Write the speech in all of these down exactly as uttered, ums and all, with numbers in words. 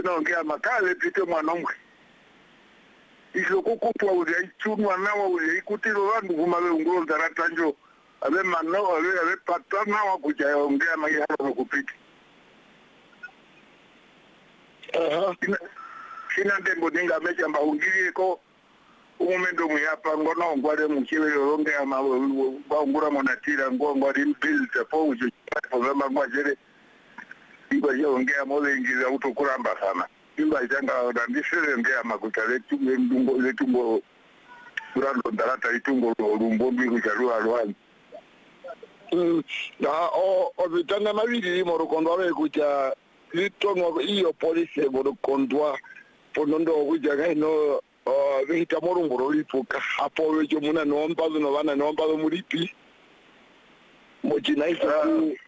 unaongea makale pite mwanamke isho kukupwa ule ichunwa nawa ule ikutilo wandu kumawe ungulo taratanjo abe mano abe abe patana wa kujaongea maiharo kupiti aha sina ndembo ninga mecha mbahungiri ko umendo muyapa ngono ngwale mukiwe ongea ma ngura monatira ngongo ri bill tepo ujo problema ngwajere iba yongea molengiza utokuramba sana imba janga ndandisere ngea makutale tumwe ndungo letumbo urando ndarata itungo rumbo bigu jalwa alwani na o obitanga mabiri mo rukondwa we kuja litongo iyo police mo rukondwa ponondo kuja gaino o vita morungoro lipuka hapo wejo muna nomba no bana nomba mulipi mo jinaisa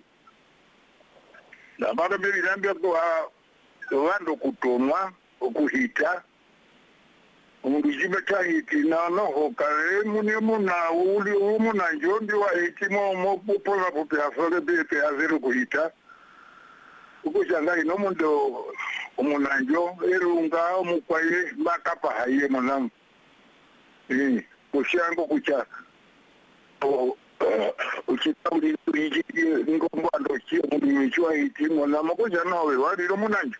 na bado mbili nambia kwa wando kutomwa okuhita umundu jimekahiti na noho kare muni muna uli umuna njondi wa hiti mo mo pola pope afole bete azero kuhita ukushanga ino mundo umuna njo erunga omukwaye makapa haye mwanangu eh kushango kucha o uchitambi kuriji ngombo ando chi umundu chwa hiti mwana mokoja nawe wali ro munanjo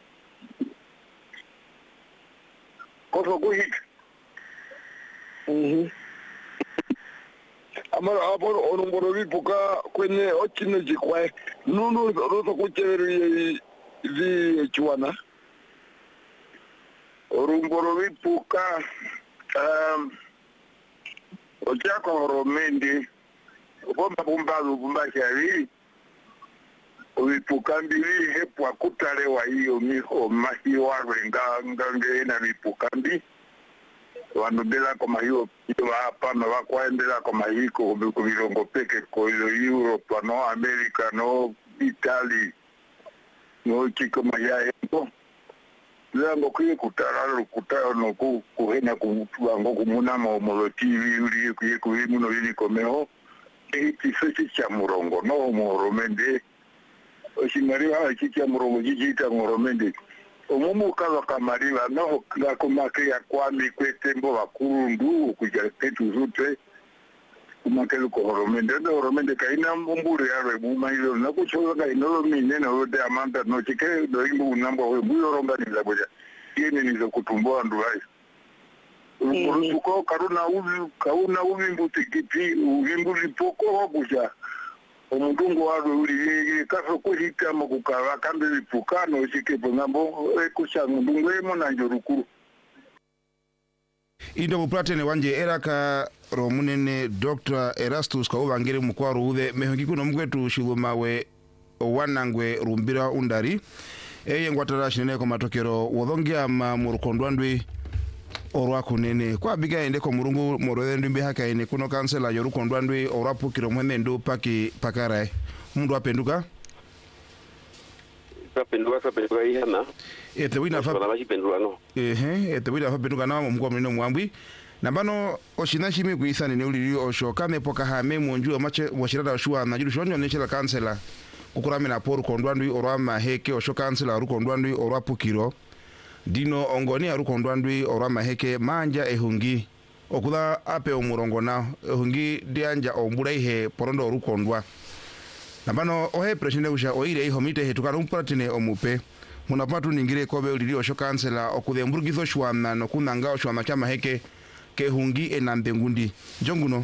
koso kuhita mhm amara aboro onumboro bipuka kwenye ochine jikwae nunu roto kucheri vi chuana orumboro bipuka um ochako romende bomba bomba bomba chari bipuka mbili hepwa kutalewa hiyo miho mahiwa renga ngange na bipuka mbi wanodela kama hiyo hapa na wakwaendela kama hiko kubilongo peke ko Europe no America no Italy no chiko maya ndo zango kuye kutaralo kutaro no ku kuhena kutuango kumuna mo moloti uri kuye kuye muno yini komeo eti sechi cha murongo no mo romende oshimariwa chicha murongo jijita moromende omumu kaza kamariva no ngakomake ya kwami kwetembo bakurundu kuja tetu zote kumakelo ko romende ndo romende kaina mbure yawe buma hilo na kuchoka ino mine na wote amanda no chike do imbu namba we buyo ronga ni za boja yene ni za kutumbua nduai urusuko karuna uvi kauna uvi mbutikiti uvi mbulipoko wakuja omudungu walo uli kaso kuhita makukava kambe bipukano chikepo ngambo ekusha mudungu emo nanjo rukuru indo bupratene wanje eraka romunene Doctor Erastus ka ubangere mukwaru uve mehongi kuno mkwetu shilumawe wanangwe rumbira undari eye ngwatara shinene ko matokero wodhongia ma murukondwandwe orwa kunene kwa biga ende ko murungu morode ndimbe haka ene kuno kansela yorukondwandwe orwa pukiro mwemendo paki pakarae mundu apenduka apenduka apenduka ihana ete wina fa bala penduka no ehe ete wina fa penduka na mumko mino mwambwi nambano oshinashi mi kuisani ne uliri osho kame poka ha me monju amache washirada shua na jiru shonyo nechela kansela kukurame na poru kondwandwi orwa maheke osho kansela rukondwandwi orwa pukiro dino ongoni arukondwandwi orwa maheke manja ehungi okula ape omurongona ehungi dianja ombura ihe porondo orukondwa nambano ohe presidente usha oire iho mite hetukara umpratine omupe munapatu ningire kobe uliri osho kansela okudhe mburgizo shwana no kunanga shwana chama heke ke hungi enambengundi jonguno